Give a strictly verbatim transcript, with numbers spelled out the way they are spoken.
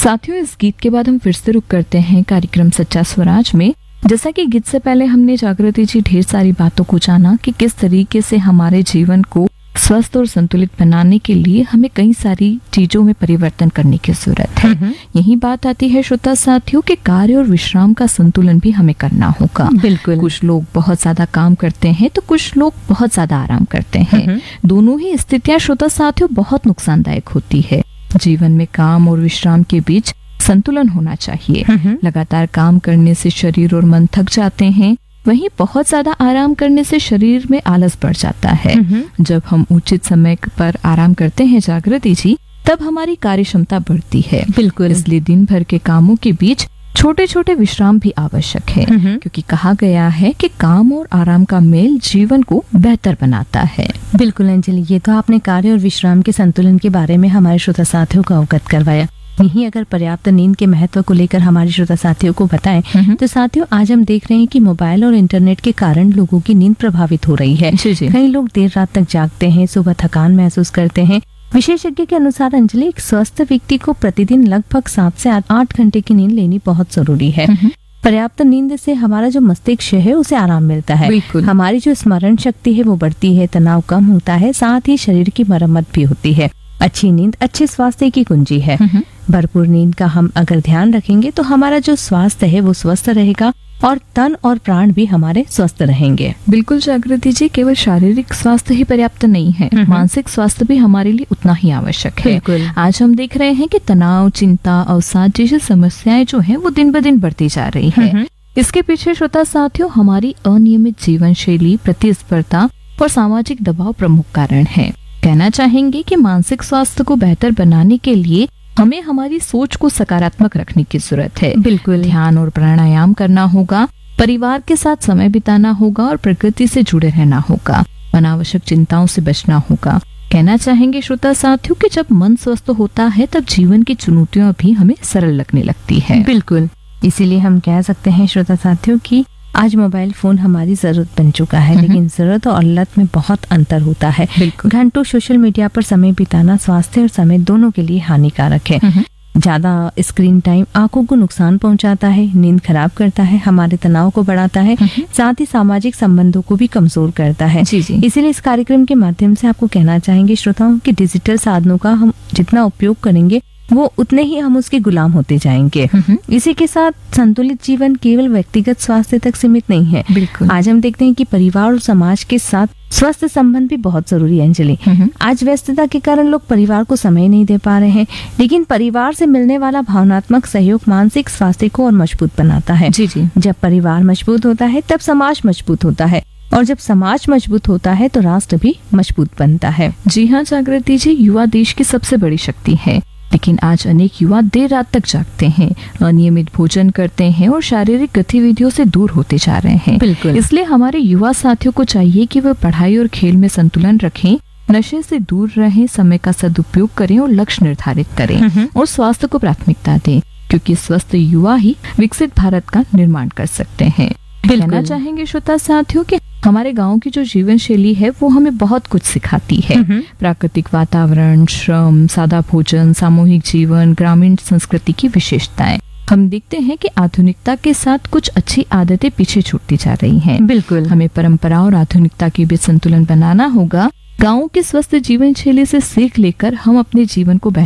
साथियों, इस गीत के बाद हम फिर से रुक करते हैं कार्यक्रम सच्चा स्वराज में। जैसा कि गीत से पहले हमने जागृति जी ढेर सारी बातों को जाना कि किस तरीके से हमारे जीवन को स्वस्थ और संतुलित बनाने के लिए हमें कई सारी चीजों में परिवर्तन करने की जरूरत है। यही बात आती है श्रोता साथियों कि कार्य और विश्राम का संतुलन भी हमें करना होगा। बिल्कुल। कुछ लोग बहुत ज्यादा काम करते हैं तो कुछ लोग बहुत ज्यादा आराम करते हैं। दोनों ही स्थितियां श्रोता साथियों बहुत नुकसानदायक होती है। जीवन में काम और विश्राम के बीच संतुलन होना चाहिए। लगातार काम करने से शरीर और मन थक जाते हैं, वहीं बहुत ज्यादा आराम करने से शरीर में आलस बढ़ जाता है। जब हम उचित समय पर आराम करते हैं जागृति जी, तब हमारी कार्य क्षमता बढ़ती है। बिल्कुल। इसलिए दिन भर के कामों के बीच छोटे छोटे विश्राम भी आवश्यक है, क्योंकि कहा गया है कि काम और आराम का मेल जीवन को बेहतर बनाता है। बिल्कुल अंजलि, ये तो आपने कार्य और विश्राम के संतुलन के बारे में हमारे श्रोता साथियों को अवगत करवाया। यही अगर पर्याप्त नींद के महत्व को लेकर हमारे श्रोता साथियों को बताएं तो साथियों, आज हम देख रहे हैं कि मोबाइल और इंटरनेट के कारण लोगों की नींद प्रभावित हो रही है। कई लोग देर रात तक जागते हैं, सुबह थकान महसूस करते हैं। विशेषज्ञ के अनुसार अंजलि, एक स्वस्थ व्यक्ति को प्रतिदिन लगभग सात से आठ घंटे की नींद लेनी बहुत जरूरी है। पर्याप्त नींद से हमारा जो मस्तिष्क है उसे आराम मिलता है, हमारी जो स्मरण शक्ति है वो बढ़ती है, तनाव कम होता है, साथ ही शरीर की मरम्मत भी होती है। अच्छी नींद अच्छे स्वास्थ्य की कुंजी है। भरपूर नींद का हम अगर ध्यान रखेंगे तो हमारा जो स्वास्थ्य है वो स्वस्थ रहेगा और तन और प्राण भी हमारे स्वस्थ रहेंगे। बिल्कुल जागृति जी, केवल शारीरिक स्वास्थ्य ही पर्याप्त नहीं है, मानसिक स्वास्थ्य भी हमारे लिए उतना ही आवश्यक है। आज हम देख रहे हैं कि तनाव, चिंता, अवसाद जैसी समस्याएं जो हैं वो दिन ब दिन बढ़ती जा रही है। इसके पीछे श्रोता साथियों हमारी अनियमित जीवन शैली, प्रतिस्पर्धा और सामाजिक दबाव प्रमुख कारण है। कहना चाहेंगे कि मानसिक स्वास्थ्य को बेहतर बनाने के लिए हमें हमारी सोच को सकारात्मक रखने की जरूरत है। बिल्कुल। ध्यान और प्राणायाम करना होगा, परिवार के साथ समय बिताना होगा और प्रकृति से जुड़े रहना होगा। अनावश्यक चिंताओं से बचना होगा। कहना चाहेंगे श्रोता साथियों कि जब मन स्वस्थ होता है तब जीवन की चुनौतियां भी हमें सरल लगने लगती है। बिल्कुल। इसीलिए हम कह सकते हैं श्रोता साथियों कि आज मोबाइल फोन हमारी जरूरत बन चुका है, लेकिन जरूरत और लत में बहुत अंतर होता है। घंटों सोशल मीडिया पर समय बिताना स्वास्थ्य और समय दोनों के लिए हानिकारक है। ज्यादा स्क्रीन टाइम आंखों को नुकसान पहुंचाता है, नींद खराब करता है, हमारे तनाव को बढ़ाता है, साथ ही सामाजिक संबंधों को भी कमजोर करता है। इसीलिए इस कार्यक्रम के माध्यम से आपको कहना चाहेंगे श्रोताओं कि डिजिटल साधनों का हम जितना उपयोग करेंगे वो उतने ही हम उसके गुलाम होते जाएंगे। इसी के साथ संतुलित जीवन केवल व्यक्तिगत स्वास्थ्य तक सीमित नहीं है। बिल्कुल। आज हम देखते हैं कि परिवार और समाज के साथ स्वस्थ संबंध भी बहुत जरूरी है अंजलि। आज व्यस्तता के कारण लोग परिवार को समय नहीं दे पा रहे हैं, लेकिन परिवार से मिलने वाला भावनात्मक सहयोग मानसिक स्वास्थ्य को और मजबूत बनाता है। जी जी। जब परिवार मजबूत होता है तब समाज मजबूत होता है, और जब समाज मजबूत होता है तो राष्ट्र भी मजबूत बनता है। जी हाँ जागृति जी, युवा देश की सबसे बड़ी शक्ति है, लेकिन आज अनेक युवा देर रात तक जागते हैं, अनियमित भोजन करते हैं और शारीरिक गतिविधियों से दूर होते जा रहे हैं। बिल्कुल। इसलिए हमारे युवा साथियों को चाहिए कि वह पढ़ाई और खेल में संतुलन रखें, नशे से दूर रहें, समय का सदुपयोग करें और लक्ष्य निर्धारित करें और स्वास्थ्य को प्राथमिकता दें, क्योंकि स्वस्थ युवा ही विकसित भारत का निर्माण कर सकते हैं। कहना चाहेंगे श्रोता साथियों कि हमारे गांव की जो जीवन शैली है वो हमें बहुत कुछ सिखाती है। प्राकृतिक वातावरण, श्रम, सादा भोजन, सामूहिक जीवन, ग्रामीण संस्कृति की विशेषताएं। हम देखते हैं कि आधुनिकता के साथ कुछ अच्छी आदतें पीछे छूटती जा रही हैं। बिल्कुल। हमें परंपरा और आधुनिकता के बीच संतुलन बनाना होगा। गाँव की स्वस्थ जीवन शैली से सीख लेकर हम अपने जीवन को